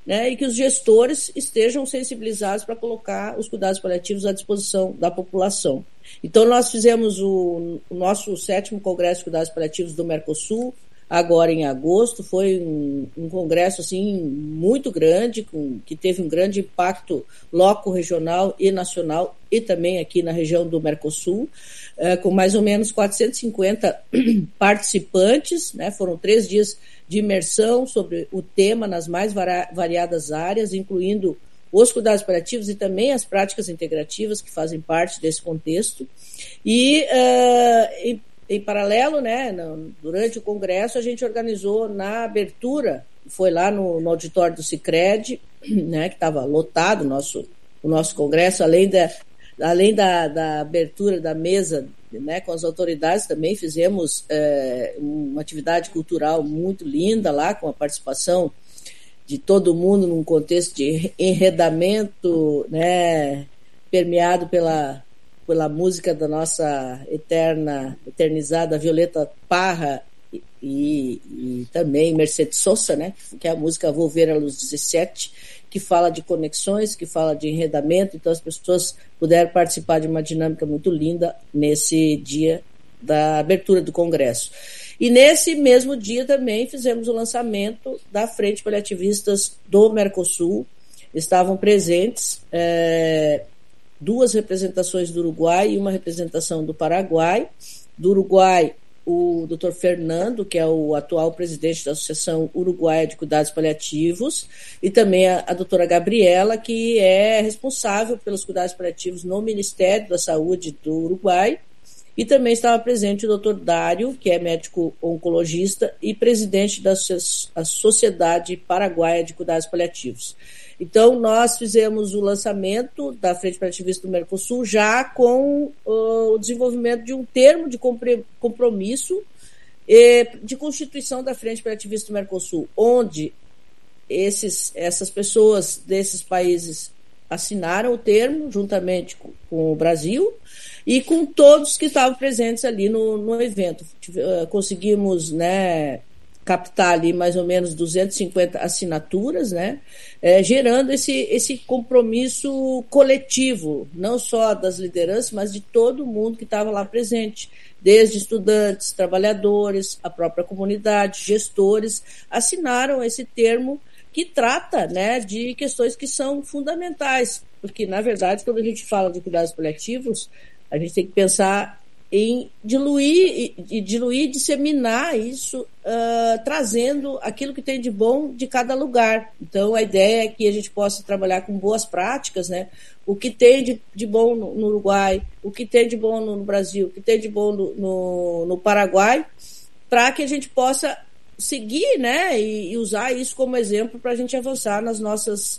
né, e que os gestores estejam sensibilizados para colocar os cuidados paliativos à disposição da população. Então, nós fizemos o nosso 7º Congresso de Cuidados Paliativos do Mercosul, agora em agosto. Foi um congresso assim, muito grande, que teve um grande impacto local, regional e nacional, e também aqui na região do Mercosul, com mais ou menos 450 participantes, né? Foram 3 dias de imersão sobre o tema nas mais variadas áreas, incluindo os cuidados paliativos e também as práticas integrativas que fazem parte desse contexto. E, em paralelo, né, durante o congresso, a gente organizou na abertura, foi lá no auditório do Sicredi, né, que estava lotado o nosso congresso, além da abertura da mesa, né, com as autoridades, também fizemos uma atividade cultural muito linda lá, com a participação de todo mundo num contexto de enredamento, né, permeado pela música da nossa eternizada Violeta Parra e também Mercedes Sosa, né, que é a música Volver à Luz 17, que fala de conexões, que fala de enredamento. Então as pessoas puderam participar de uma dinâmica muito linda nesse dia da abertura do Congresso. E nesse mesmo dia também fizemos o lançamento da Frente Paliativistas do Mercosul. Estavam presentes 2 representações do Uruguai e uma representação do Paraguai. Do Uruguai, o Dr. Fernando, que é o atual presidente da Associação Uruguaia de Cuidados Paliativos, e também a doutora Gabriela, que é responsável pelos cuidados paliativos no Ministério da Saúde do Uruguai. E também estava presente o Dr. Dário, que é médico oncologista e presidente da Sociedade Paraguaia de Cuidados Paliativos. Então, nós fizemos o lançamento da Frente Paliativista do Mercosul já com o desenvolvimento de um termo de compromisso de constituição da Frente Paliativista do Mercosul, onde essas pessoas desses países assinaram o termo, juntamente com o Brasil, e com todos que estavam presentes ali no evento. Conseguimos, né, captar ali mais ou menos 250 assinaturas, né, gerando esse compromisso coletivo, não só das lideranças, mas de todo mundo que estava lá presente, desde estudantes, trabalhadores, a própria comunidade, gestores, assinaram esse termo que trata, né, de questões que são fundamentais, porque, na verdade, quando a gente fala de cuidados paliativos, a gente tem que pensar em diluir e disseminar isso, trazendo aquilo que tem de bom de cada lugar. Então, a ideia é que a gente possa trabalhar com boas práticas, né? O que tem de bom no Uruguai, o que tem de bom no Brasil, o que tem de bom no Paraguai, para que a gente possa seguir, né, e usar isso como exemplo para a gente avançar nos nossos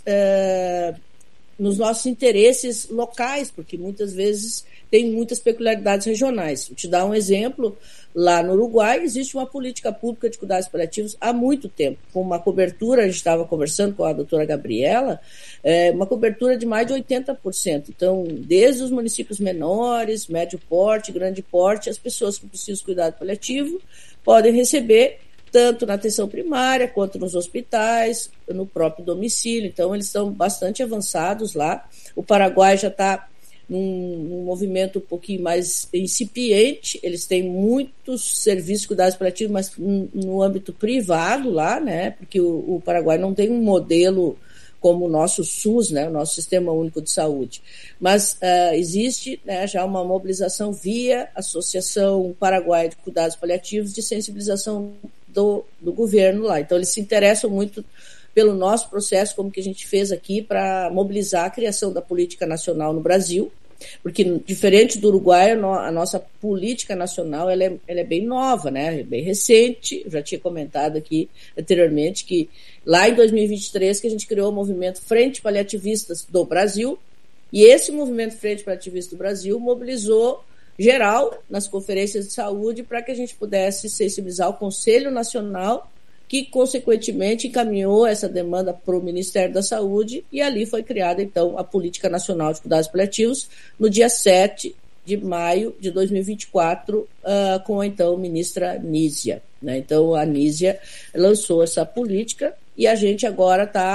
interesses locais, porque muitas vezes tem muitas peculiaridades regionais. Vou te dar um exemplo. Lá no Uruguai existe uma política pública de cuidados paliativos há muito tempo, com uma cobertura, a gente estava conversando com a doutora Gabriela, uma cobertura de mais de 80%. Então, desde os municípios menores, médio porte, grande porte, as pessoas que precisam de cuidado paliativo podem receber tanto na atenção primária, quanto nos hospitais, no próprio domicílio. Então, eles estão bastante avançados lá. O Paraguai já está num movimento um pouquinho mais incipiente. Eles têm muitos serviços de cuidados paliativos, mas no âmbito privado lá, né? Porque o Paraguai não tem um modelo como o nosso SUS, né, o nosso Sistema Único de Saúde. Mas existe, né, já uma mobilização via Associação Paraguaia de Cuidados Paliativos de sensibilização do governo lá. Então, eles se interessam muito pelo nosso processo, como que a gente fez aqui para mobilizar a criação da política nacional no Brasil, porque, diferente do Uruguai, a nossa política nacional ela é bem nova, né? É bem recente. Eu já tinha comentado aqui anteriormente que lá em 2023 que a gente criou o movimento Frente Paliativistas do Brasil, e esse movimento Frente Paliativista do Brasil mobilizou geral nas conferências de saúde para que a gente pudesse sensibilizar o Conselho Nacional, que, consequentemente, encaminhou essa demanda para o Ministério da Saúde, e ali foi criada, então, a Política Nacional de Cuidados Paliativos, no dia 7 de maio de 2024, com a, então, ministra Nízia, né? Então, a Nízia lançou essa política e a gente agora está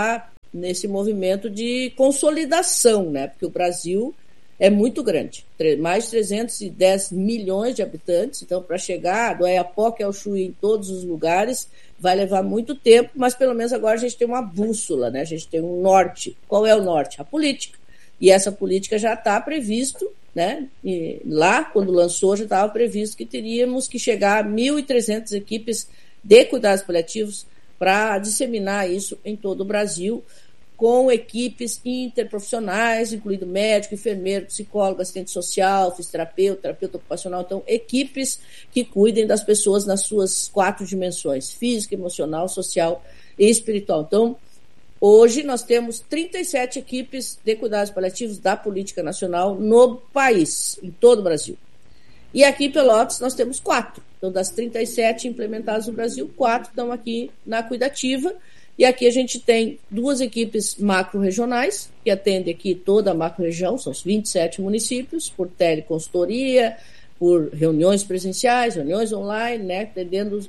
nesse movimento de consolidação, né? Porque o Brasil é muito grande, mais de 310 milhões de habitantes, então para chegar do Oiapoque ao Chuí em todos os lugares vai levar muito tempo, mas pelo menos agora a gente tem uma bússola, né? A gente tem um norte. Qual é o norte? A política. E essa política já está previsto, né? E lá, quando lançou, já estava previsto que teríamos que chegar a 1.300 equipes de cuidados paliativos para disseminar isso em todo o Brasil, com equipes interprofissionais, incluindo médico, enfermeiro, psicólogo, assistente social, fisioterapeuta, terapeuta ocupacional. Então, equipes que cuidem das pessoas nas suas 4 dimensões, física, emocional, social e espiritual. Então, hoje nós temos 37 equipes de cuidados paliativos da Política Nacional no país, em todo o Brasil. E aqui em Pelotas nós temos 4. Então, das 37 implementadas no Brasil, 4 estão aqui na Cuidativa. E aqui a gente tem 2 equipes macro-regionais, que atendem aqui toda a macro-região, são os 27 municípios, por teleconsultoria, por reuniões presenciais, reuniões online, né, atendendo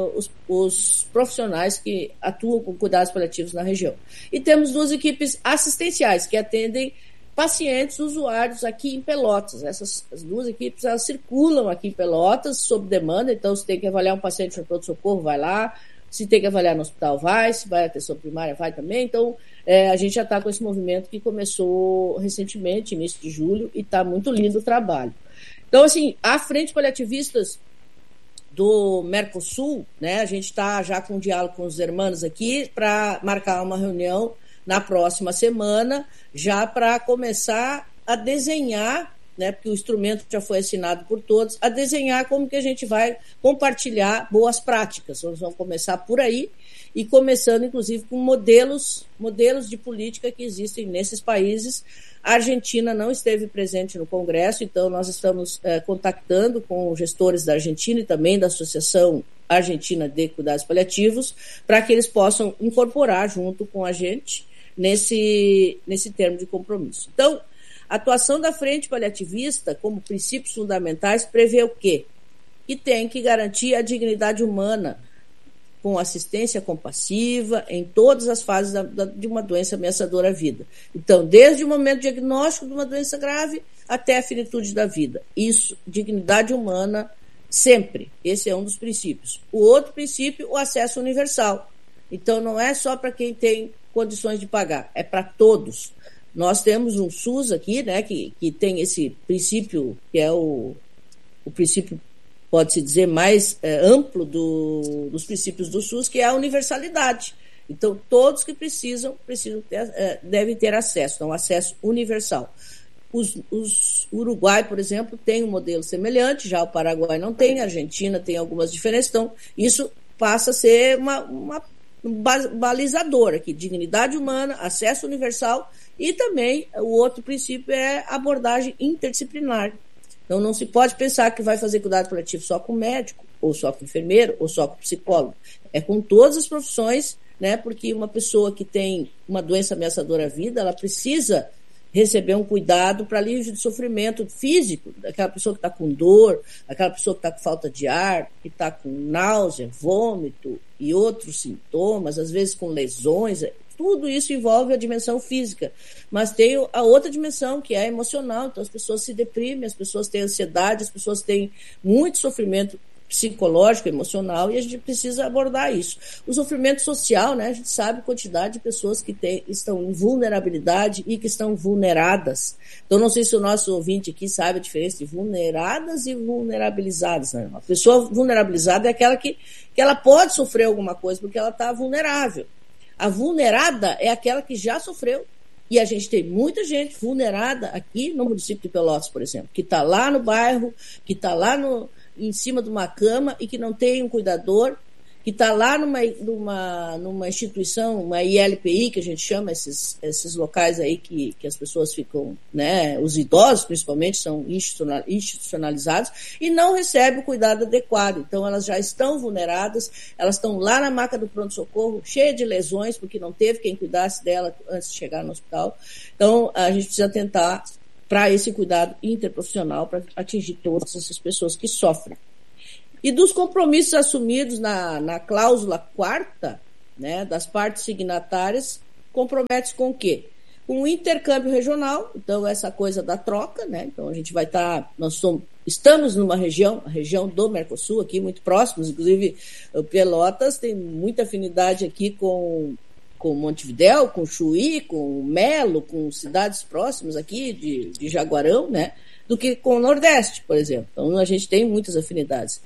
os profissionais que atuam com cuidados paliativos na região. E temos 2 equipes assistenciais, que atendem pacientes, usuários aqui em Pelotas. Essas as 2 equipes, elas circulam aqui em Pelotas, sob demanda, então se tem que avaliar um paciente no pronto-socorro, vai lá. Se tem que avaliar no hospital, vai. Se vai à atenção primária, vai também. Então, a gente já está com esse movimento que começou recentemente, início de julho, e está muito lindo o trabalho. Então, assim, a Frente Paliativistas do Mercosul, né, a gente está já com um diálogo com os irmãos aqui para marcar uma reunião na próxima semana, já para começar a desenhar, né, porque o instrumento já foi assinado por todos, a desenhar como que a gente vai compartilhar boas práticas. Nós vamos começar por aí e começando, inclusive, com modelos de política que existem nesses países. A Argentina não esteve presente no Congresso, então nós estamos contactando com os gestores da Argentina e também da Associação Argentina de Cuidados Paliativos para que eles possam incorporar junto com a gente nesse termo de compromisso. Então, a atuação da Frente Paliativista, como princípios fundamentais, prevê o quê? Que tem que garantir a dignidade humana com assistência compassiva em todas as fases de uma doença ameaçadora à vida. Então, desde o momento do diagnóstico de uma doença grave até a finitude da vida. Isso, dignidade humana, sempre. Esse é um dos princípios. O outro princípio, o acesso universal. Então, não é só para quem tem condições de pagar, é para todos. Nós temos um SUS aqui, né, que tem esse princípio, que é o princípio, pode-se dizer, mais amplo dos princípios do SUS, que é a universalidade. Então, todos que precisam devem ter acesso, então, acesso universal. O Uruguai, por exemplo, tem um modelo semelhante, já o Paraguai não tem, a Argentina tem algumas diferenças, então, isso passa a ser um balizador aqui, dignidade humana, acesso universal. E também o outro princípio é a abordagem interdisciplinar. Então, não se pode pensar que vai fazer cuidado paliativo só com médico, ou só com enfermeiro, ou só com psicólogo. É com todas as profissões, né? Porque uma pessoa que tem uma doença ameaçadora à vida, ela precisa receber um cuidado para alívio de sofrimento físico, daquela pessoa que está com dor, aquela pessoa que está com falta de ar, que está com náusea, vômito e outros sintomas, às vezes com lesões. Tudo isso envolve a dimensão física, mas tem a outra dimensão, que é a emocional. Então, as pessoas se deprimem, as pessoas têm ansiedade, as pessoas têm muito sofrimento psicológico, emocional, e a gente precisa abordar isso. O sofrimento social, né, a gente sabe a quantidade de pessoas que estão em vulnerabilidade e que estão vulneradas. Então, não sei se o nosso ouvinte aqui sabe a diferença de vulneradas e vulnerabilizadas. Né? Uma pessoa vulnerabilizada é aquela que ela pode sofrer alguma coisa porque ela está vulnerável. A vulnerada é aquela que já sofreu. E a gente tem muita gente vulnerada aqui no município de Pelotas, por exemplo, que está lá no bairro, que está lá em cima de uma cama e que não tem um cuidador, que está lá numa instituição, uma ILPI, que a gente chama esses locais aí que as pessoas ficam, né, os idosos principalmente são institucionalizados e não recebem o cuidado adequado. Então elas já estão vulneradas, elas estão lá na maca do pronto-socorro, cheia de lesões, porque não teve quem cuidasse dela antes de chegar no hospital. Então a gente precisa tentar para esse cuidado interprofissional, para atingir todas essas pessoas que sofrem. E dos compromissos assumidos na cláusula 4ª, né, das partes signatárias, compromete-se com o quê? Com o intercâmbio regional, então essa coisa da troca, né? Então a gente vai estar, estamos numa região, a região do Mercosul, aqui muito próximos, inclusive o Pelotas tem muita afinidade aqui com Montevidéu, com Chuí, com Melo, com cidades próximas aqui de Jaguarão, né? Do que com o Nordeste, por exemplo. Então a gente tem muitas afinidades.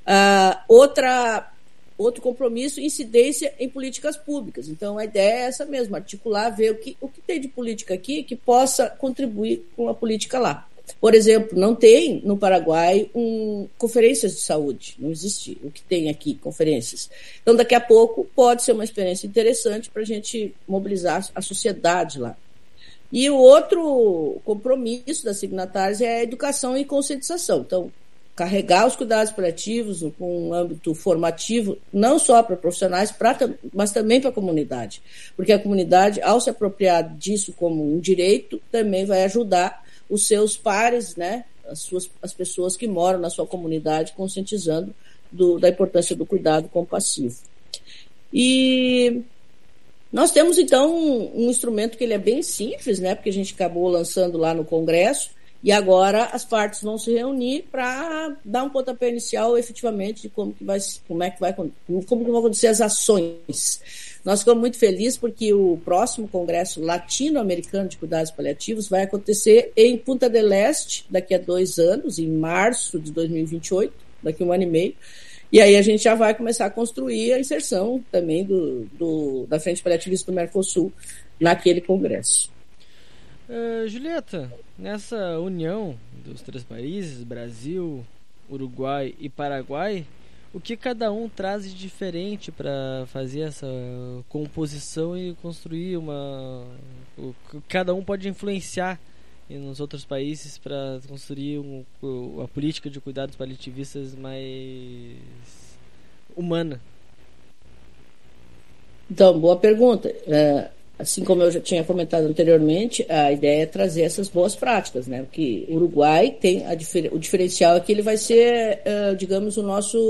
Outro compromisso, incidência em políticas públicas. Então, a ideia é essa mesmo, articular, ver o que tem de política aqui que possa contribuir com a política lá. Por exemplo, não tem no Paraguai conferências de saúde, não existe o que tem aqui, conferências. Então, daqui a pouco, pode ser uma experiência interessante para a gente mobilizar a sociedade lá. E o outro compromisso das signatárias é a educação e conscientização. Então, carregar os cuidados paliativos com um âmbito formativo, não só para profissionais, mas também para a comunidade. Porque a comunidade, ao se apropriar disso como um direito, também vai ajudar os seus pares, né, as pessoas que moram na sua comunidade, conscientizando da importância do cuidado compassivo. E nós temos, então, um instrumento que ele é bem simples, né, porque a gente acabou lançando lá no Congresso, e agora as partes vão se reunir para dar um pontapé inicial efetivamente de como vão acontecer as ações. Nós ficamos muito felizes porque o próximo Congresso Latino-Americano de Cuidados Paliativos vai acontecer em Punta del Este daqui a 2 anos, em março de 2028, daqui a 1 ano e meio. E aí a gente já vai começar a construir a inserção também da Frente Paliativista do Mercosul naquele congresso. Julieta, nessa união dos 3 países, Brasil, Uruguai e Paraguai, o que cada um traz de diferente para fazer essa composição e construir o que cada um pode influenciar nos outros países para construir a política de cuidados paliativistas mais humana? Então, boa pergunta. Assim como eu já tinha comentado anteriormente, a ideia é trazer essas boas práticas, né? Porque o Uruguai tem o diferencial é que ele vai ser, digamos, o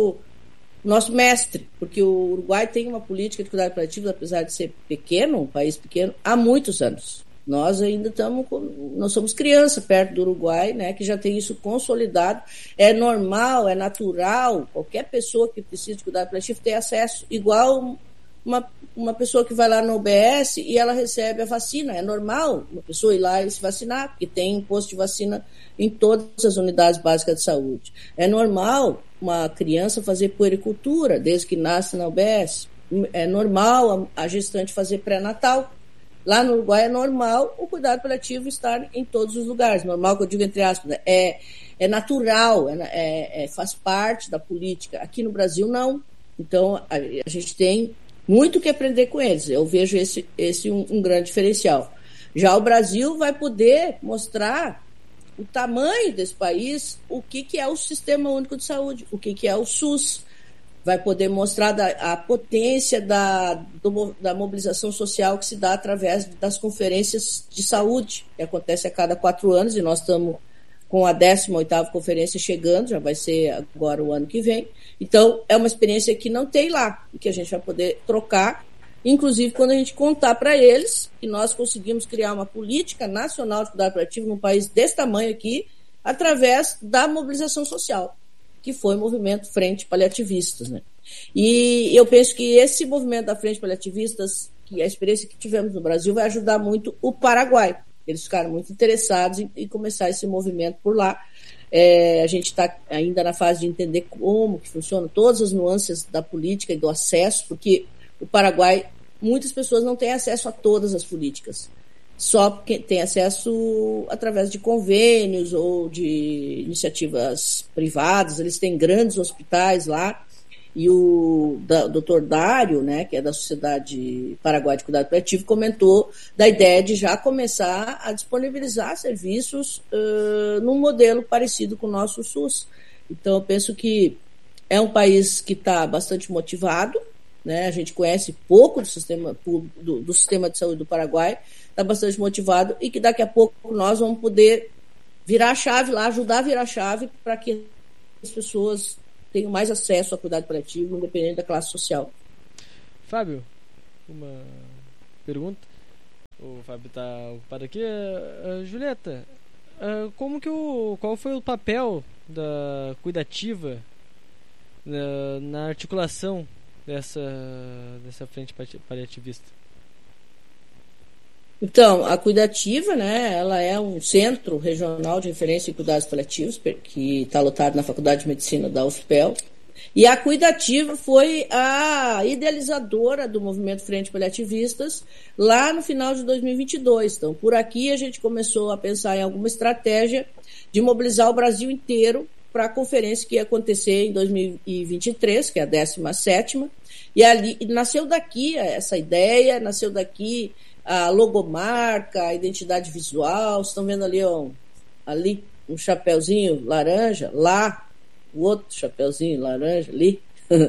nosso mestre, porque o Uruguai tem uma política de cuidado paliativo, apesar de ser pequeno, um país pequeno, há muitos anos. Nós ainda nós somos criança perto do Uruguai, né? Que já tem isso consolidado. É normal, é natural, qualquer pessoa que precisa de cuidado paliativo ter acesso, igual uma pessoa que vai lá no UBS e ela recebe a vacina. É normal uma pessoa ir lá e se vacinar, porque tem posto de vacina em todas as unidades básicas de saúde. É normal uma criança fazer puericultura, desde que nasce na UBS. É normal a gestante fazer pré-natal. Lá no Uruguai é normal o cuidado paliativo estar em todos os lugares. Normal, que eu digo entre aspas, é natural, faz parte da política. Aqui no Brasil, não. Então, a gente tem muito que aprender com eles. Eu vejo esse um grande diferencial. Já o Brasil vai poder mostrar o tamanho desse país, o que é o Sistema Único de Saúde, o que é o SUS. Vai poder mostrar a potência da mobilização social que se dá através das conferências de saúde, que acontece a cada 4 anos, e nós estamos com a 18ª conferência chegando, já vai ser agora o ano que vem. Então, é uma experiência que não tem lá, e que a gente vai poder trocar, inclusive quando a gente contar para eles que nós conseguimos criar uma política nacional de cuidado paliativo num país desse tamanho aqui, através da mobilização social, que foi o movimento Frente Paliativistas, né? E eu penso que esse movimento da Frente Paliativistas, que a experiência que tivemos no Brasil, vai ajudar muito o Paraguai. Eles ficaram muito interessados em começar esse movimento por lá. A gente está ainda na fase de entender como que funcionam todas as nuances da política e do acesso, porque o Paraguai, muitas pessoas não têm acesso a todas as políticas. Só porque tem acesso através de convênios ou de iniciativas privadas. Eles têm grandes hospitais lá. E o Dr. Dário, né, que é da Sociedade Paraguai de Cuidado Paliativo, comentou da ideia de já começar a disponibilizar serviços num modelo parecido com o nosso SUS. Então, eu penso que é um país que está bastante motivado, né? A gente conhece pouco do sistema de saúde do Paraguai, está bastante motivado, e que daqui a pouco nós vamos poder virar a chave lá, ajudar a virar a chave para que as pessoas tenham mais acesso a cuidado paliativo, independente da classe social. Fábio, uma pergunta. O Fábio está ocupado aqui. Julieta, qual foi o papel da Cuidativa na articulação dessa frente paliativista? Então, a Cuidativa, né, ela é um centro regional de referência em cuidados paliativos, que está lotado na Faculdade de Medicina da UFPEL. E a Cuidativa foi a idealizadora do movimento Frente Paliativistas lá no final de 2022. Então, por aqui a gente começou a pensar em alguma estratégia de mobilizar o Brasil inteiro para a conferência que ia acontecer em 2023, que é a 17ª. E ali nasceu daqui essa ideia, nasceu daqui a logomarca, a identidade visual. Vocês estão vendo ali, ali um chapeuzinho laranja, lá o outro chapeuzinho laranja ali.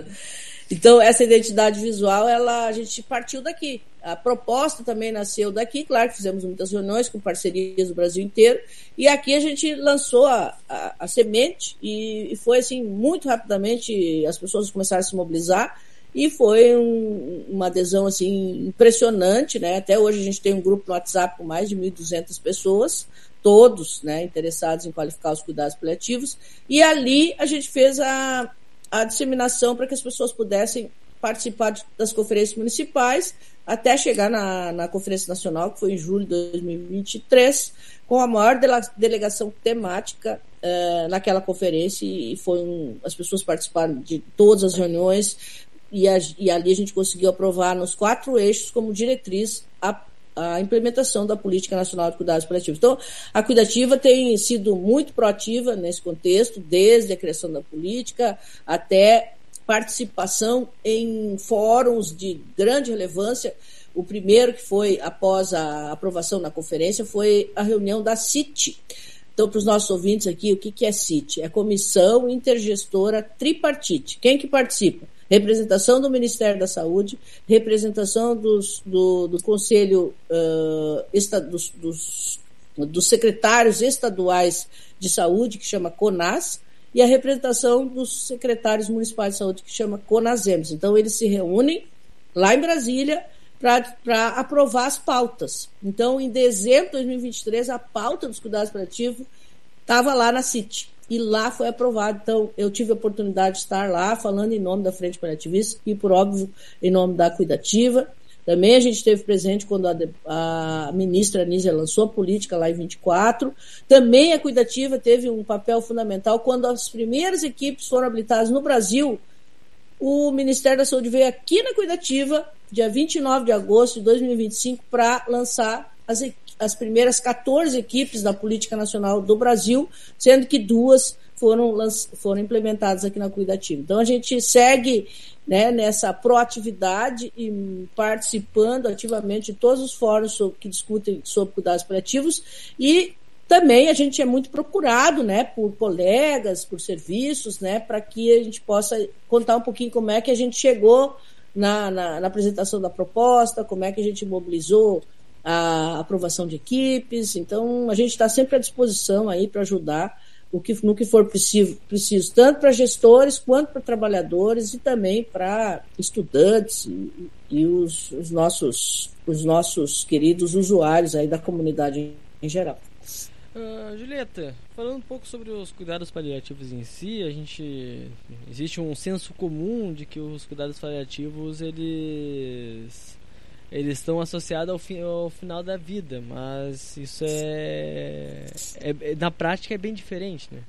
Então, essa identidade visual, a gente partiu daqui. A proposta também nasceu daqui, claro que fizemos muitas reuniões com parcerias do Brasil inteiro, e aqui a gente lançou a semente, e foi assim, muito rapidamente as pessoas começaram a se mobilizar, e foi uma adesão assim, impressionante, né? Até hoje a gente tem um grupo no WhatsApp com mais de 1.200 pessoas, todos, né, interessados em qualificar os cuidados paliativos, e ali a gente fez a disseminação para que as pessoas pudessem participar das conferências municipais até chegar na Conferência Nacional, que foi em julho de 2023, com a maior delegação temática naquela conferência, e as pessoas participaram de todas as reuniões, e ali a gente conseguiu aprovar nos 4 eixos como diretriz a implementação da Política Nacional de Cuidados Paliativos. Então, a Cuidativa tem sido muito proativa nesse contexto, desde a criação da política até participação em fóruns de grande relevância. O primeiro que foi após a aprovação na conferência foi a reunião da CIT. Então, para os nossos ouvintes aqui, o que é CIT? É Comissão Intergestora Tripartite. Quem que participa? Representação do Ministério da Saúde, representação do Conselho, dos secretários estaduais de saúde, que chama CONAS, e a representação dos secretários municipais de saúde, que chama CONASEMS. Então, eles se reúnem lá em Brasília para aprovar as pautas. Então, em dezembro de 2023, a pauta dos cuidados paliativos estava lá na CIT. E lá foi aprovado. Então, eu tive a oportunidade de estar lá falando em nome da Frente Paliativista e, por óbvio, em nome da Cuidativa. Também a gente esteve presente quando a ministra Anísia lançou a política lá em 24. Também a Cuidativa teve um papel fundamental quando as primeiras equipes foram habilitadas no Brasil. O Ministério da Saúde veio aqui na Cuidativa, dia 29 de agosto de 2025, para lançar as primeiras 14 equipes da Política Nacional do Brasil, sendo que 2 foram implementadas aqui na Cuidativa. Então, a gente segue, né, nessa proatividade e participando ativamente de todos os fóruns que discutem sobre cuidados paliativos, e também a gente é muito procurado, né, por colegas, por serviços, né, para que a gente possa contar um pouquinho como é que a gente chegou na apresentação da proposta, como é que a gente mobilizou a aprovação de equipes. Então, a gente está sempre à disposição aí para ajudar no que for preciso, tanto para gestores quanto para trabalhadores e também para estudantes e os nossos queridos usuários aí da comunidade em geral. Julieta, falando um pouco sobre os cuidados paliativos em si, existe um senso comum de que os cuidados paliativos eles estão associados ao final da vida, mas isso na prática é bem diferente, né?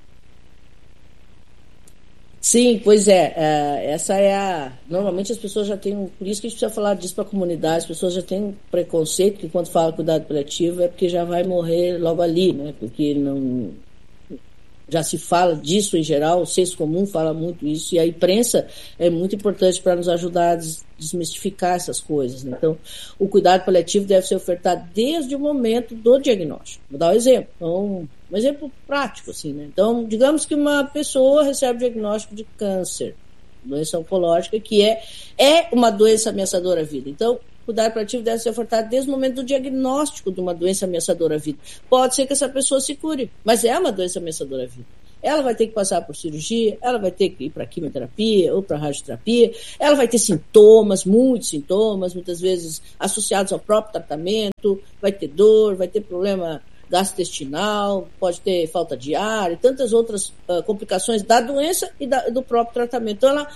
Sim, pois é. Essa é normalmente as pessoas já têm, por isso que a gente precisa falar disso para a comunidade, as pessoas já têm um preconceito que quando fala cuidado paliativo é porque já vai morrer logo ali, né? Porque não já se fala disso em geral, o senso comum fala muito isso, e a imprensa é muito importante para nos ajudar a desmistificar essas coisas, né? Então, o cuidado paliativo deve ser ofertado desde o momento do diagnóstico. Vou dar um exemplo. Então, um exemplo prático, assim, né? Então, digamos que uma pessoa recebe o diagnóstico de câncer, doença oncológica, que é uma doença ameaçadora à vida. Então, o cuidado paliativo deve ser ofertado desde o momento do diagnóstico de uma doença ameaçadora à vida. Pode ser que essa pessoa se cure, mas é uma doença ameaçadora à vida. ela vai ter que passar por cirurgia, ela vai ter que ir para quimioterapia ou para radioterapia, ela vai ter sintomas, muitos sintomas, muitas vezes associados ao próprio tratamento, vai ter dor, vai ter problema gastrointestinal, pode ter falta de ar e tantas outras complicações da doença e do próprio tratamento. Então,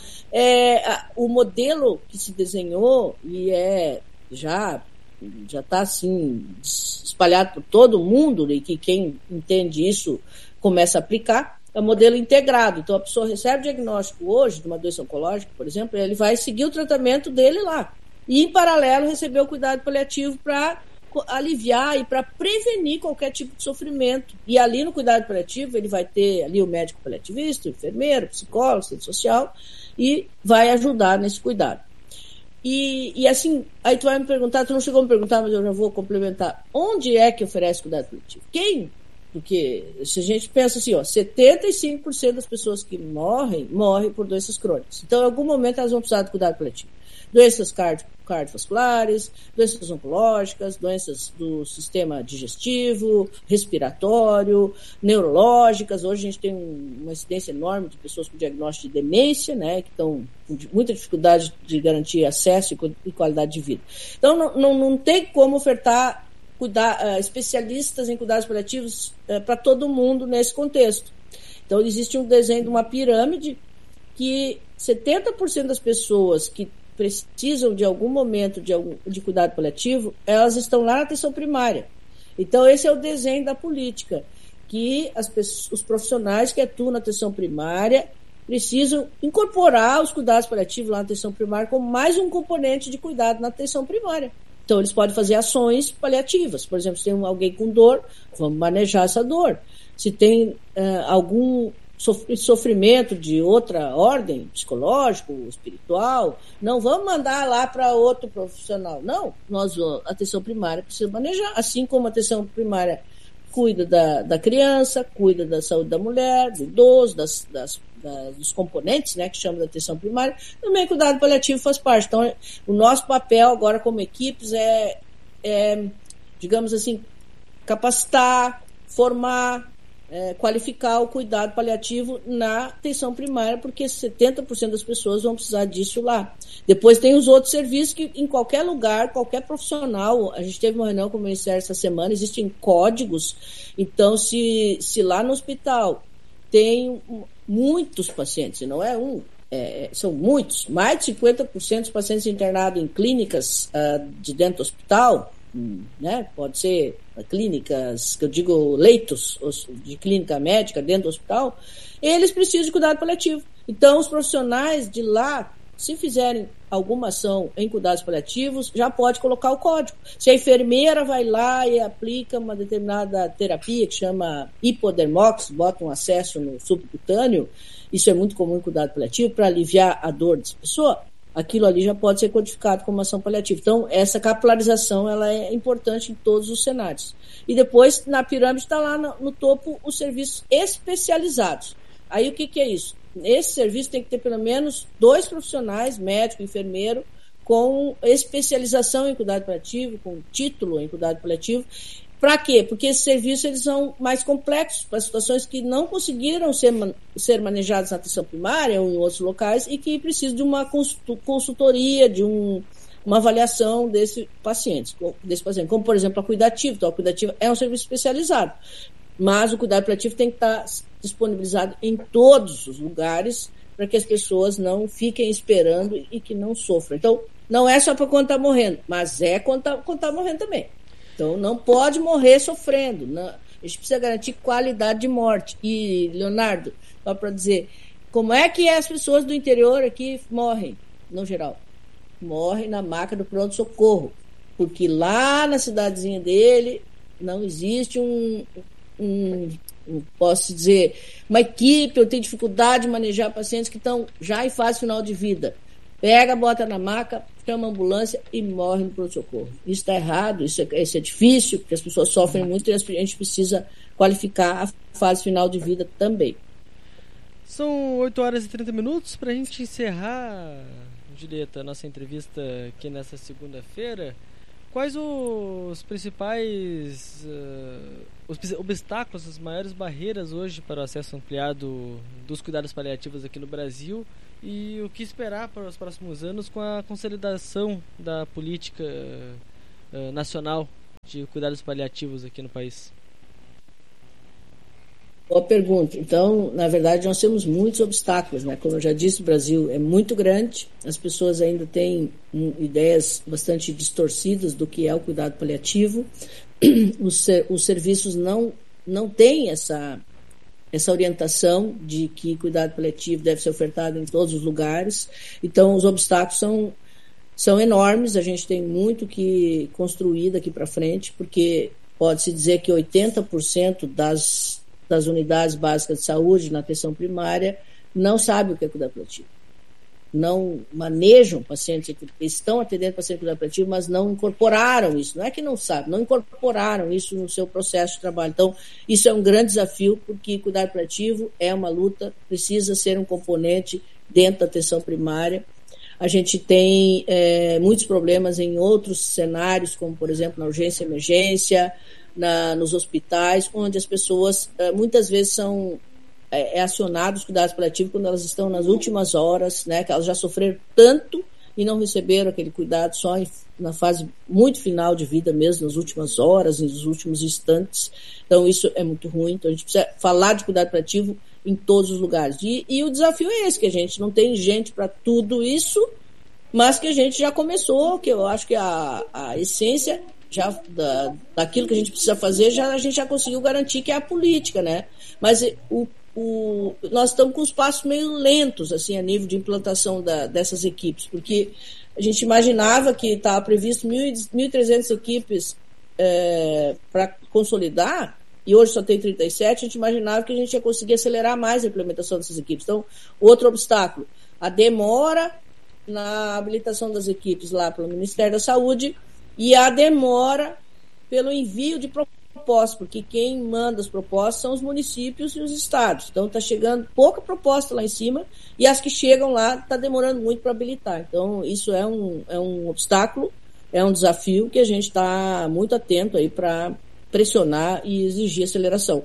o modelo que se desenhou e já está assim espalhado por todo mundo e que quem entende isso começa a aplicar, é um modelo integrado. Então a pessoa recebe diagnóstico hoje de uma doença oncológica, por exemplo, ele vai seguir o tratamento dele lá e em paralelo receber o cuidado paliativo para aliviar e para prevenir qualquer tipo de sofrimento. E ali no cuidado paliativo ele vai ter ali o médico paliativista, o enfermeiro, o psicólogo, o assistente social e vai ajudar nesse cuidado. E assim, aí tu vai me perguntar, tu não chegou a me perguntar, mas eu já vou complementar. Onde é que oferece cuidado paliativo? Quem? Porque se a gente pensa assim, 75% das pessoas que morrem por doenças crônicas. Então, em algum momento, elas vão precisar de cuidado paliativo. Doenças cardiovasculares, doenças oncológicas, doenças do sistema digestivo, respiratório, neurológicas. Hoje a gente tem uma incidência enorme de pessoas com diagnóstico de demência, né, que estão com muita dificuldade de garantir acesso e qualidade de vida. Então, não tem como ofertar especialistas em cuidados paliativos para todo mundo nesse contexto. Então, existe um desenho de uma pirâmide que 70% das pessoas que precisam de algum momento de cuidado paliativo, elas estão lá na atenção primária. Então, esse é o desenho da política, que os profissionais que atuam na atenção primária precisam incorporar os cuidados paliativos lá na atenção primária como mais um componente de cuidado na atenção primária. Então, eles podem fazer ações paliativas. Por exemplo, se tem alguém com dor, vamos manejar essa dor. Se tem algum sofrimento de outra ordem, psicológico, espiritual, não vamos mandar lá para outro profissional. Não, a atenção primária precisa manejar. Assim como a atenção primária cuida da criança, cuida da saúde da mulher, do idoso, dos componentes, né, que chamam de atenção primária, também cuidado paliativo faz parte. Então, o nosso papel agora como equipes digamos assim, capacitar, formar, qualificar o cuidado paliativo na atenção primária, porque 70% das pessoas vão precisar disso lá. Depois tem os outros serviços que em qualquer lugar, qualquer profissional, a gente teve uma reunião com o Ministério essa semana, existem códigos, então se lá no hospital tem muitos pacientes, e não é um, são muitos, mais de 50% dos pacientes internados em clínicas de dentro do hospital, né? Pode ser clínicas, que eu digo leitos de clínica médica dentro do hospital, eles precisam de cuidado paliativo. Então, os profissionais de lá, se fizerem alguma ação em cuidados paliativos, já pode colocar o código. Se a enfermeira vai lá e aplica uma determinada terapia que chama hipodermox, bota um acesso no subcutâneo, isso é muito comum em cuidado paliativo, para aliviar a dor dessa pessoa, aquilo ali já pode ser codificado como ação paliativa. Então, essa capilarização ela é importante em todos os cenários. E depois, na pirâmide, está lá no topo os serviços especializados. Aí, o que é isso? Esse serviço tem que ter pelo menos 2 profissionais, médico e enfermeiro, com especialização em cuidado paliativo, com título em cuidado paliativo. Para quê? Porque esses serviços eles são mais complexos para situações que não conseguiram ser manejadas na atenção primária ou em outros locais e que precisam de uma consultoria, de uma avaliação desse paciente, como, por exemplo, a cuidativa. Então, a cuidativa é um serviço especializado, mas o cuidado paliativo tem que estar disponibilizado em todos os lugares para que as pessoas não fiquem esperando e que não sofram. Então, não é só para quando está morrendo, mas quando está morrendo também. Então, não pode morrer sofrendo. Não. A gente precisa garantir qualidade de morte. E, Leonardo, só para dizer, como é que as pessoas do interior aqui morrem, no geral? Morrem na maca do pronto-socorro. Porque lá na cidadezinha dele não existe posso dizer, uma equipe, eu tenho dificuldade de manejar pacientes que estão já em fase final de vida. Pega, bota na maca, chama a ambulância e morre no pronto-socorro. Isso está errado, isso é difícil, porque as pessoas sofrem muito e a gente precisa qualificar a fase final de vida também. São 8 horas e 30 minutos para a gente encerrar, Julieta, a nossa entrevista aqui nessa segunda-feira. Quais os principais obstáculos, as maiores barreiras hoje para o acesso ampliado dos cuidados paliativos aqui no Brasil e o que esperar para os próximos anos com a consolidação da política nacional de cuidados paliativos aqui no país? Boa pergunta. Então, na verdade, nós temos muitos obstáculos, né? Como eu já disse, o Brasil é muito grande, as pessoas ainda têm ideias bastante distorcidas do que é o cuidado paliativo, os serviços não têm essa orientação de que cuidado paliativo deve ser ofertado em todos os lugares, então os obstáculos são enormes, a gente tem muito que construir daqui para frente, porque pode-se dizer que 80% das unidades básicas de saúde na atenção primária não sabem o que é cuidado paliativo. Não manejam pacientes que estão atendendo pacientes com cuidado paliativo, mas não incorporaram isso. Não é que não sabem, não incorporaram isso no seu processo de trabalho. Então, isso é um grande desafio, porque cuidado paliativo é uma luta, precisa ser um componente dentro da atenção primária. A gente tem muitos problemas em outros cenários, como, por exemplo, na urgência e emergência, nos hospitais, onde as pessoas muitas vezes são acionadas os cuidados paliativos quando elas estão nas últimas horas, né, que elas já sofreram tanto e não receberam aquele cuidado só na fase muito final de vida mesmo, nas últimas horas, nos últimos instantes. Então, isso é muito ruim. Então, a gente precisa falar de cuidado paliativo em todos os lugares. E o desafio é esse, que a gente não tem gente para tudo isso, mas que a gente já começou, que eu acho que a essência já daquilo que a gente precisa fazer, a gente já conseguiu garantir, que é a política, né? Mas nós estamos com os passos meio lentos, assim, a nível de implantação dessas equipes, porque a gente imaginava que estava previsto 1.300 equipes para consolidar, e hoje só tem 37, a gente imaginava que a gente ia conseguir acelerar mais a implementação dessas equipes. Então, outro obstáculo, a demora na habilitação das equipes lá pelo Ministério da Saúde e a demora pelo envio de propostas, porque quem manda as propostas são os municípios e os estados. Então, está chegando pouca proposta lá em cima e as que chegam lá está demorando muito para habilitar. Então, isso é um obstáculo, é um desafio que a gente está muito atento aí para pressionar e exigir aceleração.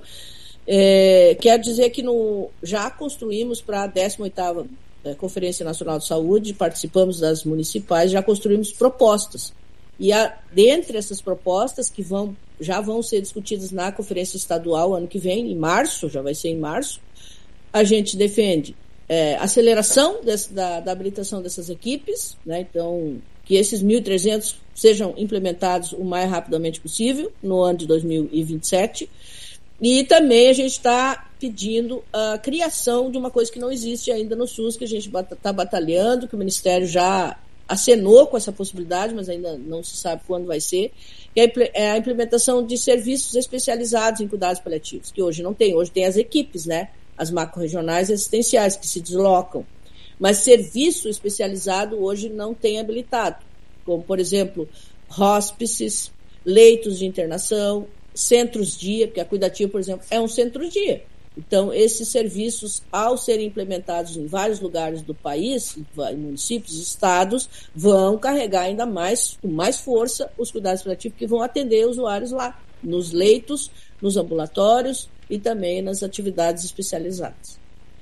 Quero dizer que já construímos para a 18ª Conferência Nacional de Saúde, participamos das municipais, já construímos propostas. E dentre essas propostas que já vão ser discutidas na Conferência Estadual ano que vem, em março, já vai ser em março, a gente defende aceleração da habilitação dessas equipes, né? Então, que esses 1.300 sejam implementados o mais rapidamente possível, no ano de 2027. E também a gente está pedindo a criação de uma coisa que não existe ainda no SUS, que a gente está batalhando, que o Ministério já acenou com essa possibilidade, mas ainda não se sabe quando vai ser, que é a implementação de serviços especializados em cuidados paliativos, que hoje não tem. Hoje tem as equipes, né? As macro-regionais assistenciais que se deslocam. Mas serviço especializado hoje não tem habilitado, como, por exemplo, hóspices, leitos de internação, centros-dia, porque a Cuidativo, por exemplo, é um centro-dia. Então, esses serviços, ao serem implementados em vários lugares do país, em municípios e estados, vão carregar ainda mais, com mais força, os cuidados paliativos que vão atender usuários lá, nos leitos, nos ambulatórios e também nas atividades especializadas.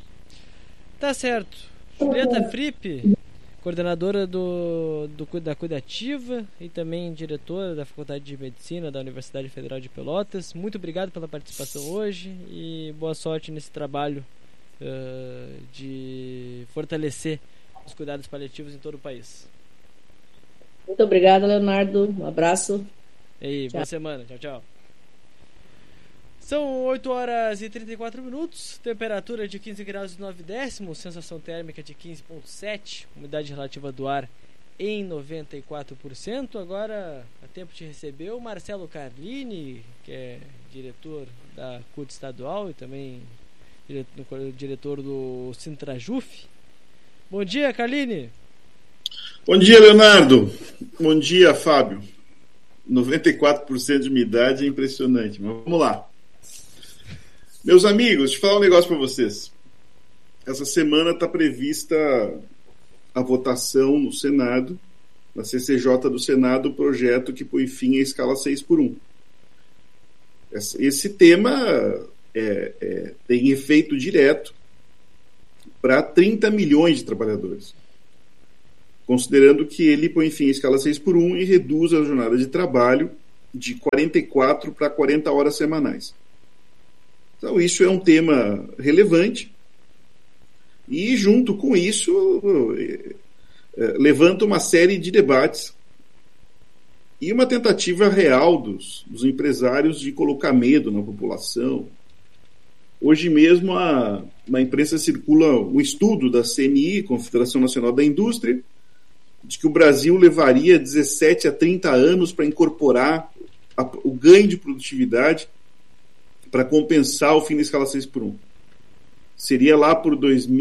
Tá certo. Julieta Fripp, coordenadora da Cuidativa e também diretora da Faculdade de Medicina da Universidade Federal de Pelotas. Muito obrigado pela participação hoje e boa sorte nesse trabalho de fortalecer os cuidados paliativos em todo o país. Muito obrigada, Leonardo. Um abraço. E aí, boa semana. Tchau, tchau. São 8 horas e 34 minutos, temperatura de 15 graus e 9 décimos, sensação térmica de 15,7, umidade relativa do ar em 94%. Agora é tempo de receber o Marcelo Carlini, que é diretor da CUT estadual e também diretor do Sintrajuf. Bom dia, Carlini. Bom dia, Leonardo. Bom dia, Fábio. 94% de umidade é impressionante, mas vamos lá. Meus amigos, deixa eu falar um negócio para vocês. Essa semana está prevista a votação no Senado, na CCJ do Senado, o projeto que põe fim à escala 6x1. Esse tema tem efeito direto para 30 milhões de trabalhadores, considerando que ele põe fim à escala 6x1 e reduz a jornada de trabalho de 44 para 40 horas semanais. Então, isso é um tema relevante e, junto com isso, levanta uma série de debates e uma tentativa real dos empresários de colocar medo na população. Hoje mesmo, na imprensa circula um estudo da CNI, Confederação Nacional da Indústria, de que o Brasil levaria 17 a 30 anos para incorporar o ganho de produtividade para compensar o fim da escala 6x1. Seria lá por